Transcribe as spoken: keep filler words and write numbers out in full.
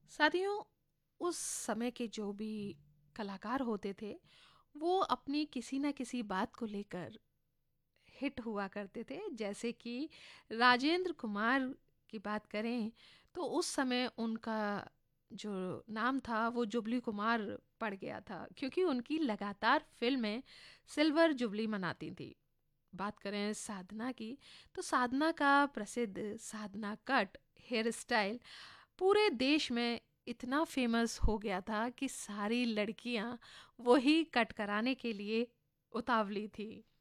साथियों, उस समय के जो भी कलाकार होते थे, वो अपनी किसी न किसी बात को लेकर हिट हुआ करते थे। जैसे कि राजेंद्र कुमार की बात करें तो उस समय उनका जो नाम था वो जुबली कुमार पड़ गया था, क्योंकि उनकी लगातार फिल्में सिल्वर जुबली मनाती थी। बात करें साधना की, तो साधना का प्रसिद्ध साधना कट हेयर स्टाइल पूरे देश में इतना फेमस हो गया था कि सारी लड़कियां वही कट कराने के लिए उतावली थी।